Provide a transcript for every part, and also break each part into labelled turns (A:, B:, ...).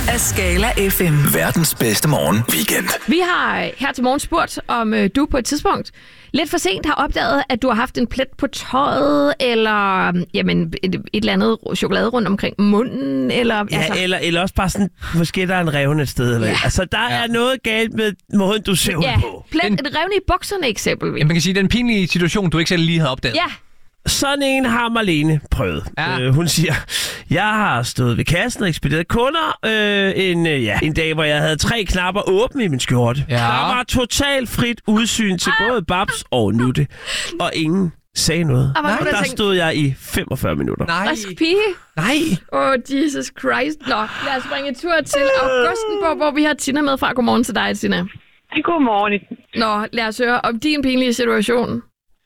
A: af Skala FM.
B: Verdens bedste morgen-weekend.
C: Vi har her til morgen spurgt, om du på et tidspunkt lidt for sent har opdaget, at du har haft en plet på tøjet, eller jamen, et eller andet chokolade rundt omkring munden, eller...
D: Ja, altså... eller også bare sådan, måske der er en revne et sted. Eller... Ja. Altså, der er noget galt med måden, du ser ud på.
C: En revne i bukserne eksempelvis.
E: Ja, man kan sige, det er en pinlig situation, du ikke selv lige havde opdaget.
C: Ja.
D: Sådan en har Marlene prøvet. Ja. Hun siger, jeg har stået ved kassen og ekspederet kunder en dag, hvor jeg havde 3 knapper åbne i min skjorte. Ja. Der var totalt frit udsyn til både Babs og Nutte, og ingen sagde noget. Og der stod jeg i 45 minutter.
C: Nej. Pige?
D: Nej.
C: Jesus Christ. Nå, lad os springe en tur til Augustenborg, hvor vi har Tina med fra. Godmorgen til dig, Tina.
F: Godmorgen.
C: Nå, lad os høre om din pinlige situation.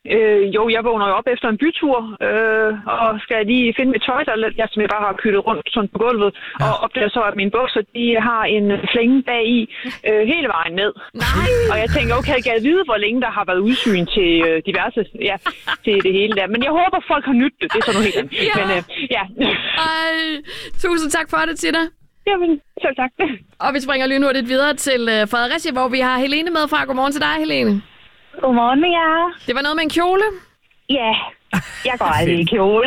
F: Jeg vågner jo op efter en bytur, og skal lige finde mit tøj, som jeg bare har kyttet rundt sådan på gulvet, og opdager så, at mine bukser, de har en flænge bag i hele vejen ned.
C: Nej!
F: Og jeg tænker, okay, jeg kan vide, hvor længe der har været udsyn til diverse, til det hele der. Men jeg håber, folk har nyttet det. Det er sådan noget helt andet.
C: Ja.
F: Men
C: Ej, tusind tak for det, Tina.
F: Jamen, selv tak.
C: Og vi springer lynhurtigt videre til Fredericia, hvor vi har Helene med fra. Godmorgen til dig, Helene.
G: Godmorgen med jer.
C: Det var noget med en kjole?
G: Ja, jeg går aldrig i kjole.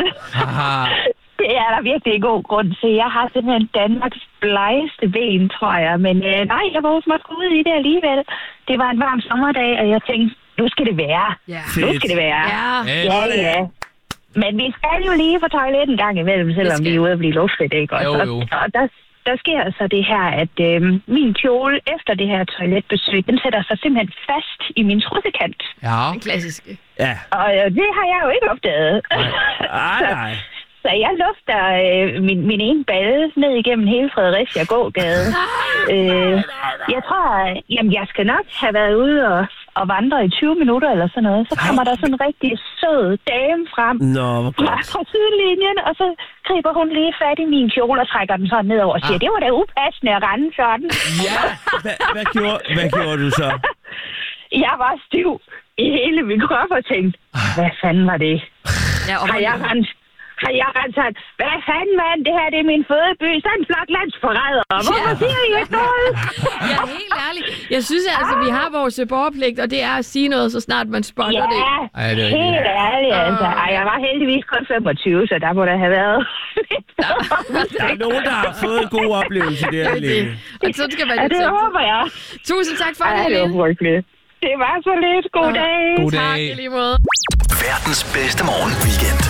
G: Det er der virkelig en god grund til. Jeg har simpelthen Danmarks blegeste ben, tror jeg. Men nej, jeg måtte gå ud i det alligevel. Det var en varm sommerdag, og jeg tænkte, nu skal det være.
C: Ja.
G: Nu skal det være. Ja. Men vi skal jo lige på toilettet en gang imellem, selvom vi er ude at blive luftet, ikke? Og der sker så det her, at min kjole efter det her toiletbesøg, den sætter sig simpelthen fast i min trussekant.
E: Ja.
C: Den klassiske.
D: Ja.
G: Og det har jeg jo ikke opdaget.
D: Nej.
G: Så jeg lufter min ene balle ned igennem hele Fredericia gågade. Jeg tror, jeg skal nok have været ude og vandre i 20 minutter eller sådan noget. Så kommer der sådan en rigtig sød dame frem fra sidelinjen, og så griber hun lige fat i min kjole og trækker den sådan ned over og siger, det var da upassende at rende sådan.
D: Ja, hvad gjorde du så?
G: Jeg var stiv i hele min krop og tænkte, hvad fanden var det? Har jeg sagt, hvad fanden, mand, det her det er min fødeby, så en flot landsforræder. Hvorfor siger I ikke noget?
C: Ja, helt ærligt. Jeg synes altså, vi har vores borgerpligt, og det er at sige noget, så snart man spotter det.
G: Ja, helt ærligt, altså. Jeg var heldigvis kun 25, så der må der have været
D: Der er nogen, der har fået en god oplevelse der, Helene.
C: Og sådan skal man
G: det håber jeg.
C: Tusind tak for det, Helene.
G: Det var frygteligt. Det var så lidt. God dag.
E: God dag.
C: Tak i lige måde.
B: Verdens bedste morgen-weekend.